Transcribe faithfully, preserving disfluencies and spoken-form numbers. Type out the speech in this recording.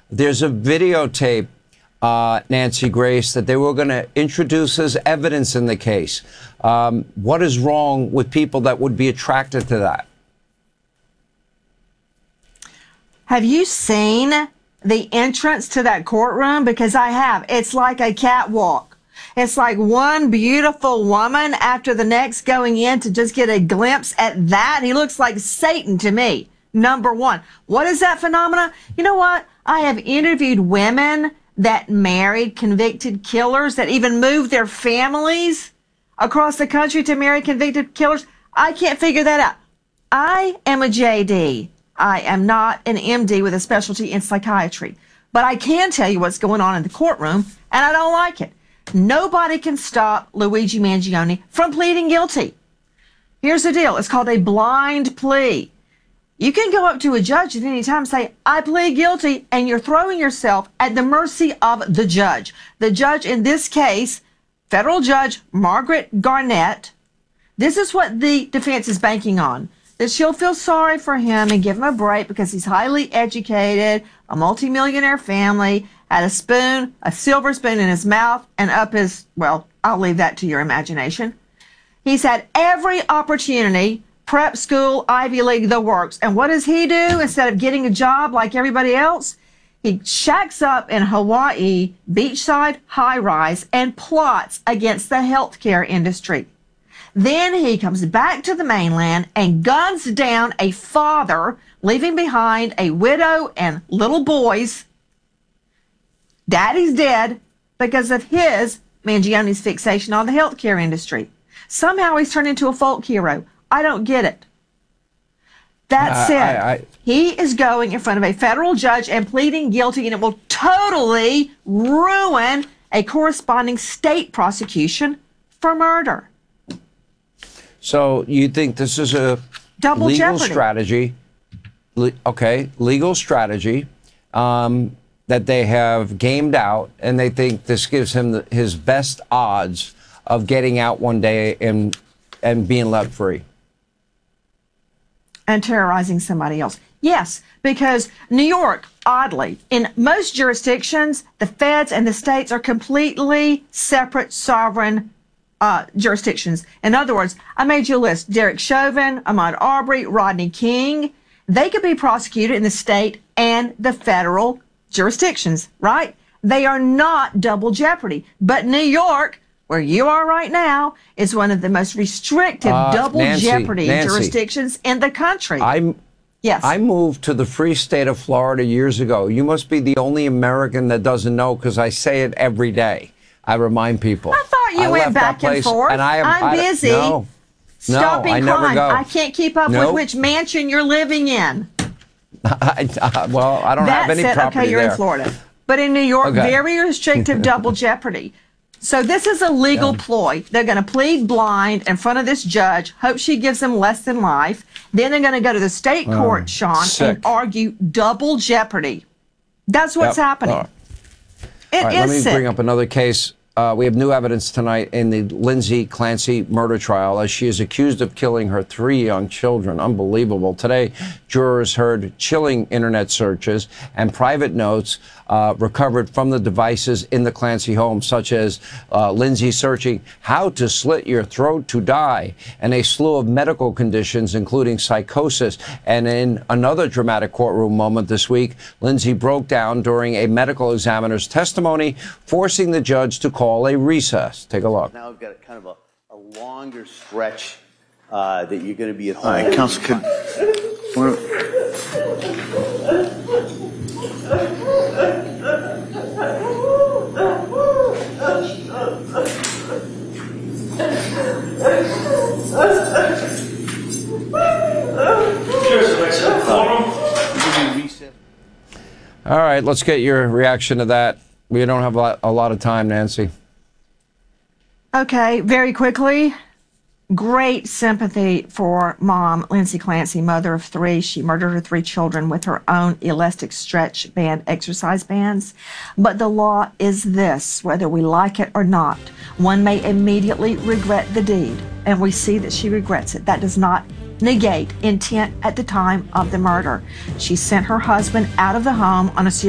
There's a videotape, uh, Nancy Grace, that they were going to introduce as evidence in the case. Um, what is wrong with people that would be attracted to that? Have you seen the entrance to that courtroom? Because I have. It's like a catwalk. It's like one beautiful woman after the next going in to just get a glimpse at that. He looks like Satan to me, number one. What is that phenomena? You know what? I have interviewed women that married convicted killers, that even moved their families across the country to marry convicted killers. I can't figure that out. I am a J D. I am not an M D with a specialty in psychiatry. But I can tell you what's going on in the courtroom, and I don't like it. Nobody can stop Luigi Mangione from pleading guilty. Here's the deal. It's called a blind plea. You can go up to a judge at any time and say, I plead guilty, and you're throwing yourself at the mercy of the judge. The judge in this case, federal judge Margaret Garnett, this is what the defense is banking on, that she'll feel sorry for him and give him a break because he's highly educated, a multimillionaire family, had a spoon, a silver spoon in his mouth and up his, well, I'll leave that to your imagination. He's had every opportunity, prep school, Ivy League, the works. And what does he do instead of getting a job like everybody else? He shacks up in Hawaii, beachside high-rise, and plots against the healthcare industry. Then he comes back to the mainland and guns down a father, leaving behind a widow and little boys. Daddy's dead because of his, Mangione's, fixation on the healthcare industry. Somehow he's turned into a folk hero. I don't get it. That said, I, I, I, he is going in front of a federal judge and pleading guilty, and it will totally ruin a corresponding state prosecution for murder. So you think this is a double legal jeopardy strategy? Le okay, legal strategy um, that they have gamed out, and they think this gives him the, his best odds of getting out one day and and being let free. And terrorizing somebody else. Yes, because New York, oddly, in most jurisdictions, the feds and the states are completely separate, sovereign uh, jurisdictions. In other words, I made you a list. Derek Chauvin, Ahmaud Arbery, Rodney King. They could be prosecuted in the state and the federal jurisdictions, right? They are not double jeopardy. But New York, where you are right now, is one of the most restrictive uh, double Nancy, jeopardy Nancy, jurisdictions in the country. I'm, yes. I moved to the free state of Florida years ago. You must be the only American that doesn't know, because I say it every day. I remind people. I thought you I went back and forth. And I am, I'm I, busy. No, Stopping no, I never crime. go. I can't keep up nope. with which mansion you're living in. I, uh, well, I don't that have any said, property okay, you're there. in Florida. But in New York, okay. very restrictive double jeopardy. So this is a legal yeah. ploy. They're going to plead blind in front of this judge, hope she gives them less than life. Then they're going to go to the state court, oh, Sean, sick. and argue double jeopardy. That's what's yep. happening. Right. It right, is let me sick. bring up another case. Uh, we have new evidence tonight in the Lindsay Clancy murder trial, as she is accused of killing her three young children. Unbelievable. Today, jurors heard chilling internet searches and private notes uh, recovered from the devices in the Clancy home, such as uh, Lindsay searching how to slit your throat to die, and a slew of medical conditions, including psychosis. And in another dramatic courtroom moment this week, Lindsay broke down during a medical examiner's testimony, forcing the judge to call a recess. Take a look. Now we've got kind of a, a longer stretch uh, that you're going to be at home. All right, Counsel, could... All right, let's get your reaction to that. We don't have a lot, a lot of time, Nancy. Okay, very quickly. Great sympathy for mom, Lindsay Clancy, mother of three. She murdered her three children with her own elastic stretch band exercise bands. But the law is this, whether we like it or not. One may immediately regret the deed, and we see that she regrets it. That does not negate intent at the time of the murder. She sent her husband out of the home on a